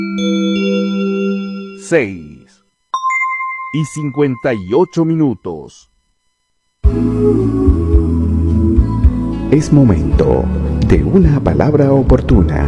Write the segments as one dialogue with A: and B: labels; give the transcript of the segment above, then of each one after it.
A: 6:58.
B: Es momento de una palabra oportuna.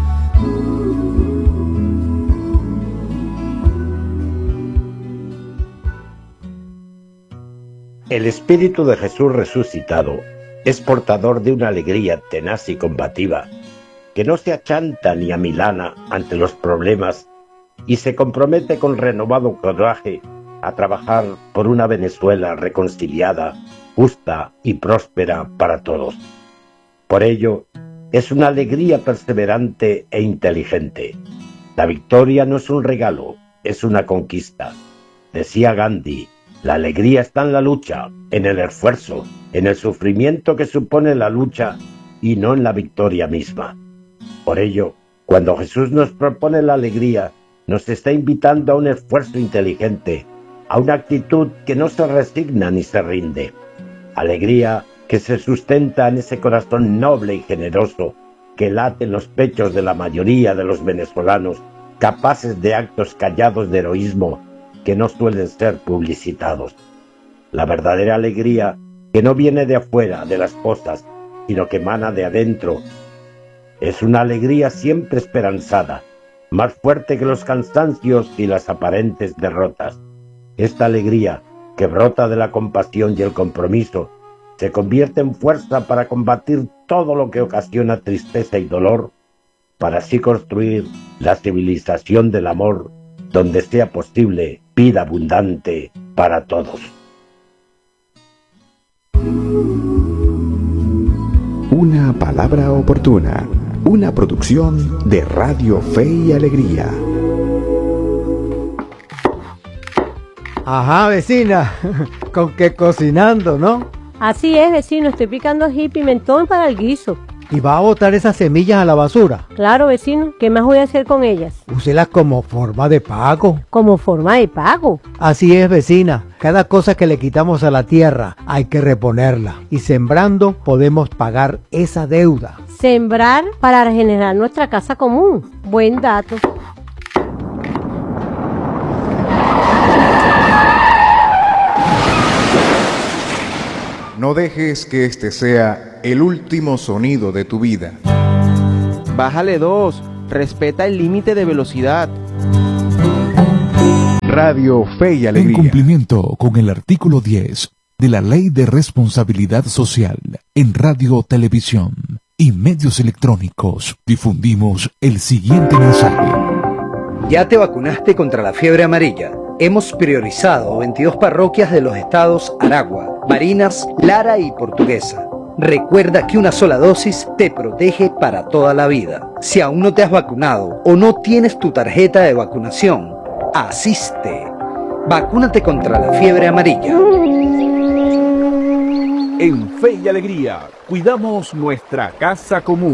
C: El Espíritu de Jesús resucitado es portador de una alegría tenaz y combativa, que no se achanta ni amilana ante los problemas y se compromete con renovado coraje a trabajar por una Venezuela reconciliada, justa y próspera para todos. Por ello, es una alegría perseverante e inteligente. La victoria no es un regalo, es una conquista. Decía Gandhi, la alegría está en la lucha, en el esfuerzo, en el sufrimiento que supone la lucha y no en la victoria misma. Por ello, cuando Jesús nos propone la alegría, nos está invitando a un esfuerzo inteligente, a una actitud que no se resigna ni se rinde. Alegría que se sustenta en ese corazón noble y generoso que late en los pechos de la mayoría de los venezolanos, capaces de actos callados de heroísmo que no suelen ser publicitados. La verdadera alegría que no viene de afuera de las cosas, sino que emana de adentro, es una alegría siempre esperanzada, más fuerte que los cansancios y las aparentes derrotas. Esta alegría, que brota de la compasión y el compromiso, se convierte en fuerza para combatir todo lo que ocasiona tristeza y dolor, para así construir la civilización del amor, donde sea posible vida abundante para todos.
B: Una palabra oportuna, una producción de Radio Fe y Alegría.
D: Ajá, vecina, con que cocinando, ¿no?
E: Así es, vecino, estoy picando ají y pimentón para el guiso.
D: ¿Y va a botar esas semillas a la basura?
E: Claro, vecino, ¿qué más voy a hacer con ellas?
D: Úselas como forma de pago.
E: ¿Como forma de pago?
D: Así es, vecina. Cada cosa que le quitamos a la tierra hay que reponerla. Y sembrando podemos pagar esa deuda.
E: Sembrar para regenerar nuestra casa común. Buen dato.
F: No dejes que este sea el último sonido de tu vida.
G: Bájale 2, respeta el límite de velocidad.
F: Radio Fe y Alegría.
H: En cumplimiento con el artículo 10 de la Ley de Responsabilidad Social en Radio, Televisión y Medios Electrónicos, difundimos el siguiente mensaje.
I: ¿Ya te vacunaste contra la fiebre amarilla? Hemos priorizado 22 parroquias de los estados Aragua, Barinas, Lara y Portuguesa. Recuerda que una sola dosis te protege para toda la vida. Si aún no te has vacunado o no tienes tu tarjeta de vacunación, asiste. Vacúnate contra la fiebre amarilla.
A: En Fe y Alegría, cuidamos nuestra casa común.